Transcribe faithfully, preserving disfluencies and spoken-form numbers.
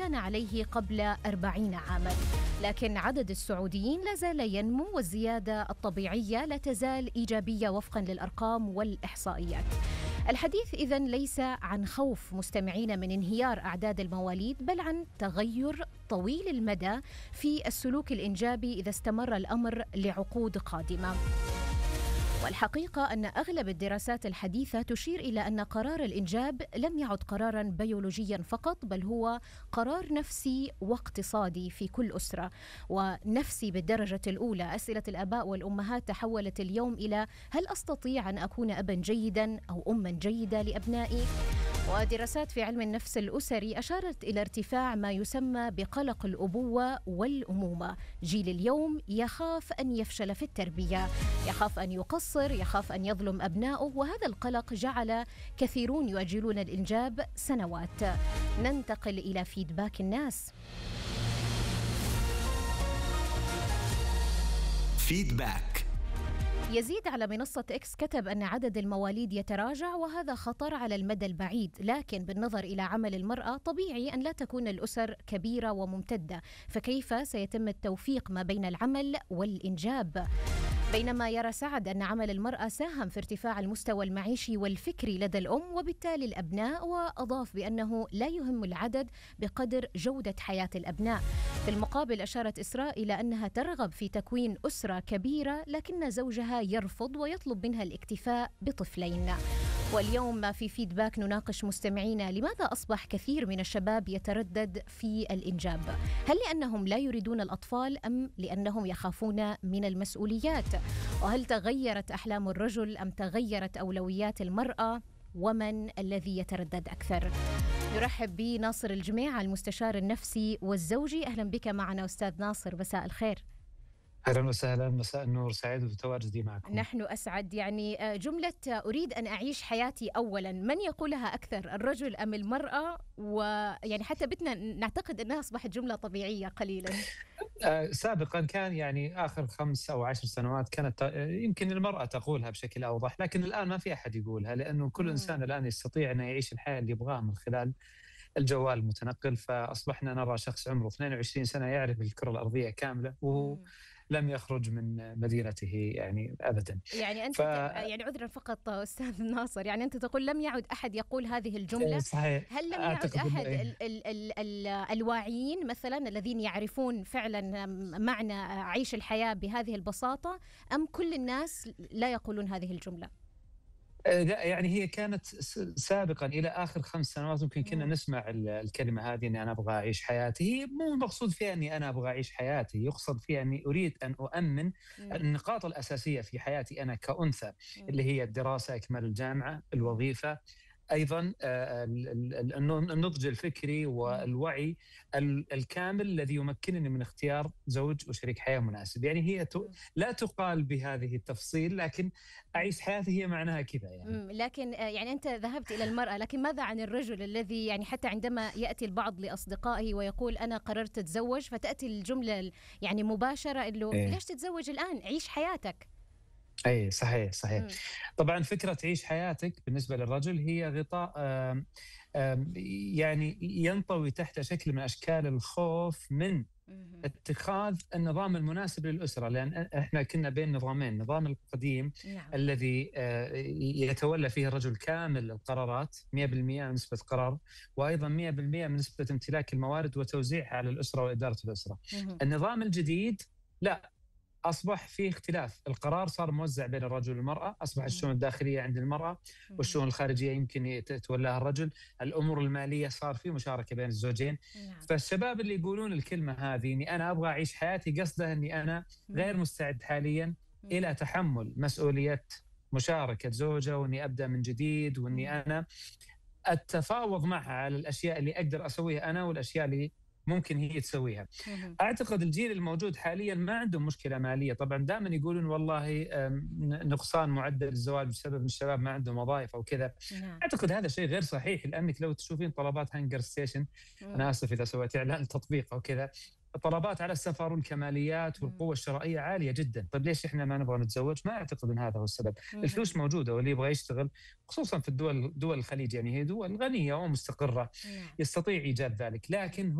كان عليه قبل أربعين عاماً. لكن عدد السعوديين لا زال ينمو، والزيادة الطبيعية لا تزال إيجابية وفقاً للأرقام والإحصائيات. الحديث إذن ليس عن خوف مستمعين من انهيار أعداد المواليد، بل عن تغير طويل المدى في السلوك الإنجابي إذا استمر الأمر لعقود قادمة. والحقيقة أن أغلب الدراسات الحديثة تشير إلى أن قرار الإنجاب لم يعد قراراً بيولوجياً فقط، بل هو قرار نفسي واقتصادي في كل أسرة، ونفسي بالدرجة الأولى. أسئلة الآباء والأمهات تحولت اليوم إلى: هل أستطيع أن أكون أباً جيداً أو أماً جيدة لأبنائي؟ ودراسات في علم النفس الأسري أشارت إلى ارتفاع ما يسمى بقلق الأبوة والأمومة. جيل اليوم يخاف أن يفشل في التربية، يخاف أن يقصر، يخاف أن يظلم أبنائه، وهذا القلق جعل كثيرون يؤجلون الإنجاب سنوات. ننتقل إلى فيدباك الناس. فيدباك. يزيد على منصة إكس كتب أن عدد المواليد يتراجع، وهذا خطر على المدى البعيد، لكن بالنظر إلى عمل المرأة طبيعي أن لا تكون الأسر كبيرة وممتدة، فكيف سيتم التوفيق ما بين العمل والإنجاب؟ بينما يرى سعد أن عمل المرأة ساهم في ارتفاع المستوى المعيشي والفكري لدى الأم وبالتالي الأبناء، وأضاف بأنه لا يهم العدد بقدر جودة حياة الأبناء. في المقابل أشارت إسراء إلى أنها ترغب في تكوين أسرة كبيرة، لكن زوجها يرفض ويطلب منها الاكتفاء بطفلين. واليوم في فيدباك نناقش مستمعينا: لماذا أصبح كثير من الشباب يتردد في الإنجاب؟ هل لأنهم لا يريدون الأطفال أم لأنهم يخافون من المسؤوليات؟ وهل تغيرت أحلام الرجل أم تغيرت أولويات المرأة؟ ومن الذي يتردد أكثر؟ نرحب بناصر الجميع المستشار النفسي والزوجي. أهلا بك معنا أستاذ ناصر، مساء الخير. أهلا وسهلا، مساء النور، سعيد بتواجدي معكم. نحن أسعد. يعني جملة أريد أن أعيش حياتي أولا، من يقولها أكثر، الرجل أم المرأة؟ ويعني حتى بتنا نعتقد أنها أصبحت جملة طبيعية قليلا. آه سابقا كان يعني آخر خمس أو عشر سنوات كانت يمكن المرأة تقولها بشكل أوضح، لكن الآن ما في أحد يقولها، لأنه كل إنسان الآن يستطيع أن يعيش الحياة اللي يبغاها من خلال الجوال المتنقل. فأصبحنا نرى شخص عمره اثنين وعشرين سنة يعرف الكرة الأرضية كاملة وهو لم يخرج من مدينته يعني أبدا. يعني أنت ف... يعني عذرا فقط أستاذ ناصر، يعني أنت تقول لم يعد أحد يقول هذه الجملة. صحيح. هل لم يعد أحد ال... ال... ال... ال... الواعيين مثلا الذين يعرفون فعلا معنى عيش الحياة بهذه البساطة، أم كل الناس لا يقولون هذه الجملة؟ لا يعني هي كانت سابقا إلى آخر خمس سنوات ممكن كنا نسمع الكلمة هذه أني أنا أبغى أعيش حياتي. هي مو مقصود فيها أني أنا أبغى أعيش حياتي، يقصد فيها أني أريد أن أؤمن النقاط الأساسية في حياتي أنا كأنثى، اللي هي الدراسة، إكمال الجامعة، الوظيفة، أيضاً النضج الفكري والوعي الكامل الذي يمكنني من اختيار زوج وشريك حياة مناسب. يعني هي لا تقال بهذه التفصيل، لكن أعيش حياتي هي معناها كذا يعني. لكن يعني أنت ذهبت إلى المرأة، لكن ماذا عن الرجل الذي يعني حتى عندما يأتي البعض لأصدقائه ويقول أنا قررت أتزوج، فتأتي الجملة يعني مباشرة إنه إيه؟ ليش تتزوج الآن؟ عيش حياتك. أي صحيح صحيح. مم. طبعا فكرة عيش حياتك بالنسبة للرجل هي غطاء آم آم يعني ينطوي تحت شكل من أشكال الخوف من اتخاذ النظام المناسب للأسرة، لأن إحنا كنا بين نظامين: النظام القديم نعم. الذي يتولى فيه الرجل كامل القرارات مئة بالمئة من نسبة قرار، وأيضا مئة بالمئة من نسبة امتلاك الموارد وتوزيعها على الأسرة وإدارة الأسرة. مم. النظام الجديد لا، أصبح فيه اختلاف، القرار صار موزع بين الرجل والمرأة، أصبح الشؤون الداخلية عند المرأة والشؤون الخارجية يمكن يتولاها الرجل، الأمور المالية صار فيه مشاركة بين الزوجين. فالشباب اللي يقولون الكلمة هذه إني أنا أبغى أعيش حياتي، قصده إني أنا غير مستعد حاليا إلى تحمل مسؤولية مشاركة زوجة، وإني أبدأ من جديد، وإني أنا أتفاوض معها على الأشياء اللي أقدر أسويها أنا والأشياء اللي ممكن هي تسويها. أعتقد الجيل الموجود حاليا ما عندهم مشكلة مالية. طبعا دائما يقولون والله نقصان معدل الزواج بسبب ان الشباب ما عندهم وظائف أو كذا. أعتقد هذا شيء غير صحيح، لأنك لو تشوفين طلبات هانجر ستيشن، أنا آسف إذا سويت إعلان تطبيق أو كذا، الطلبات على السفر والكماليات والقوة الشرائية عالية جدا. طيب ليش إحنا ما نبغى نتزوج؟ ما أعتقد أن هذا هو السبب. الفلوس موجودة، واللي يبغى يشتغل خصوصا في الدول دول الخليج، يعني هي دول غنية ومستقرة، يستطيع إيجاد ذلك، لكن